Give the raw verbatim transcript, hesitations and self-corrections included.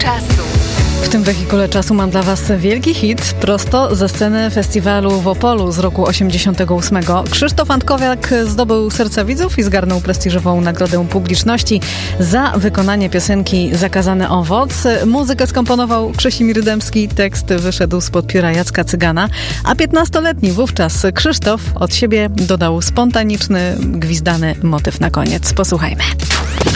czasu. W tym wehikule czasu mam dla Was wielki hit prosto ze sceny festiwalu w Opolu z roku osiemdziesiątego ósmego. Krzysztof Antkowiak zdobył serca widzów i zgarnął prestiżową nagrodę publiczności za wykonanie piosenki Zakazany owoc. Muzykę skomponował Krzesimir Dębski, tekst wyszedł spod pióra Jacka Cygana, a piętnastoletni wówczas Krzysztof od siebie dodał spontaniczny, gwizdany motyw na koniec. Posłuchajmy.